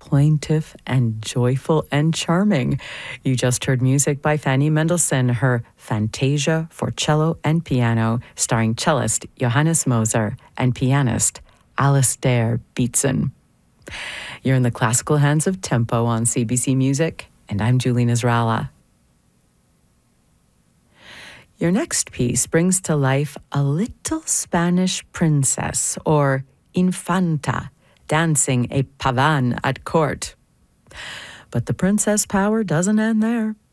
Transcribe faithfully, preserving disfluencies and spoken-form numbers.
plaintive and joyful and charming. You just heard music by Fanny Mendelssohn, her Fantasia for cello and piano, starring cellist Johannes Moser and pianist Alistair Beatson. You're in the classical hands of Tempo on C B C Music, and I'm Julie Nasrallah. Your next piece brings to life a little Spanish princess, or infanta, dancing a pavan at court. But the princess power doesn't end there.